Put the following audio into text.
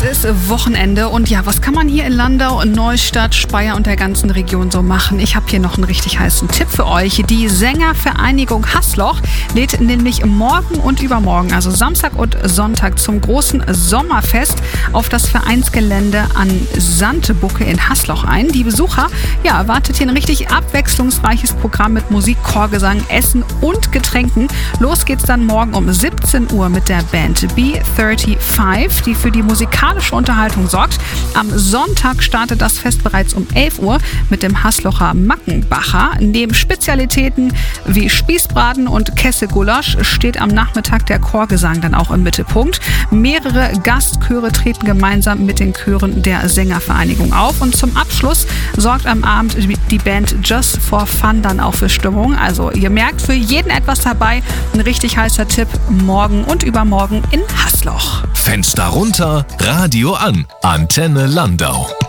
ist Wochenende und ja, was kann man hier in Landau, Neustadt, Speyer und der ganzen Region so machen? Ich habe hier noch einen richtig heißen Tipp für euch. Die Sängervereinigung Haßloch lädt nämlich morgen und übermorgen, also Samstag und Sonntag, zum großen Sommerfest auf das Vereinsgelände an Santebucke in Haßloch ein. Die Besucher erwartet hier ein richtig abwechslungsreiches Programm mit Musik, Chorgesang, Essen und Getränken. Los geht's dann morgen um 17 Uhr mit der Band B35, die für die musikalische Unterhaltung sorgt. Am Sonntag startet das Fest bereits um 11 Uhr mit dem Haßlocher Mackenbacher. Neben Spezialitäten wie Spießbraten und Kessegulasch steht am Nachmittag der Chorgesang dann auch im Mittelpunkt. Mehrere Gastchöre treten gemeinsam mit den Chören der Sängervereinigung auf. Und zum Abschluss sorgt am Abend die Band Just for Fun dann auch für Stimmung. Also ihr merkt, für jeden etwas dabei. Ein richtig heißer Tipp morgen und übermorgen in Haßloch. Fenster runter, Radio an. Antenne Landau.